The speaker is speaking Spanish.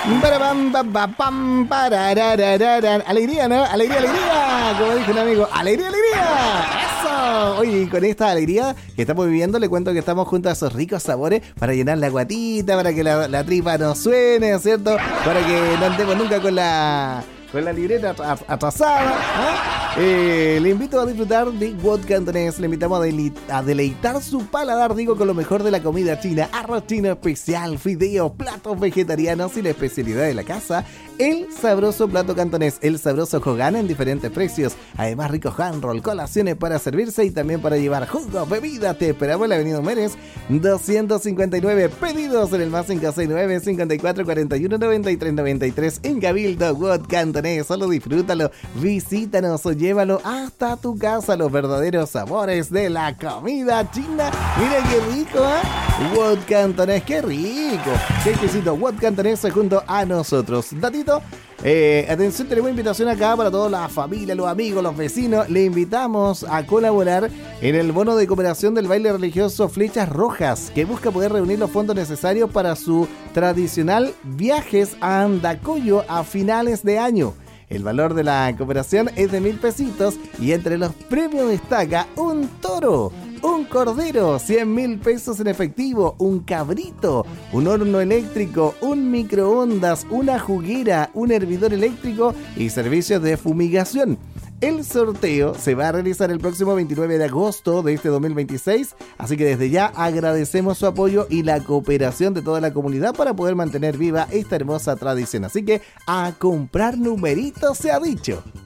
Parabam, pam, pam, pam, parararararan. Alegría, ¿no? Alegría, alegría. Como dijo un amigo, alegría, alegría. Eso. Oye, y con esta alegría que estamos viviendo, le cuento que estamos junto a esos ricos sabores para llenar la guatita, para que la tripa no suene, ¿cierto? Para que no andemos nunca con la libreta atrasada, ¿no? Le invito a disfrutar de Wok Cantonés. Le invitamos a deleitar su paladar, digo, con lo mejor de la comida china. Arroz chino especial, fideos, platos vegetarianos y la especialidad de la casa, el sabroso plato cantonés, el sabroso Hogan en diferentes precios. Además, rico hand roll, colaciones para servirse y también para llevar jugos, bebidas. Te esperamos en la avenida Humérez 259. Pedidos en el más 569 54 41 93 93 en Cabildo. Wok Cantonés, solo disfrútalo, visítanos o llévalo hasta tu casa. Los verdaderos sabores de la comida china. Mira qué rico, ¿eh? Wok Cantonés, qué rico, qué exquisito. Wok Cantonés junto a nosotros. Datito, atención, tenemos invitación acá para toda la familia, los amigos, los vecinos. Le invitamos a colaborar en el bono de cooperación del baile religioso Flechas Rojas, que busca poder reunir los fondos necesarios para su tradicional viajes a Andacollo a finales de año. El valor de la cooperación es de 1,000 pesitos y entre los premios destaca un toro, un cordero, 100,000 pesos en efectivo, un cabrito, un horno eléctrico, un microondas, una juguera, un hervidor eléctrico y servicios de fumigación. El sorteo se va a realizar el próximo 29 de agosto de este 2026, así que desde ya agradecemos su apoyo y la cooperación de toda la comunidad para poder mantener viva esta hermosa tradición. Así que a comprar numeritos se ha dicho.